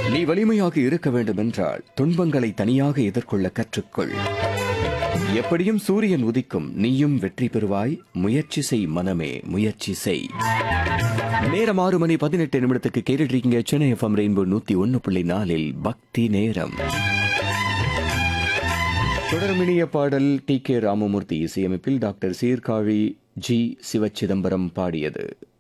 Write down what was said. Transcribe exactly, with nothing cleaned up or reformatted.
நீ வலிமையாக இருக்க வேண்டும் என்றால் துன்பங்களை தனியாக எதிர்கொள்ள கற்றுக்கொள். எப்படியும் சூரியன் உதிக்கும், நீயும் வெற்றி பெறுவாய். முயற்சி செய் மனமே, முயற்சி செய். நேரம் ஆறு மணி பதினெட்டு நிமிடத்துக்கு கேட்டுட்டு இருக்கீங்க சென்னை எஃப்எம் ரெயின்போ நூத்தி ஒன்னு புள்ளி நாலில் பக்தி நேரம். தொடர்மினிய பாடல் டி கே ராமமூர்த்தி இசையமைப்பில் டாக்டர் சீர்காழி ஜி சிவச்சிதம்பரம் பாடியது.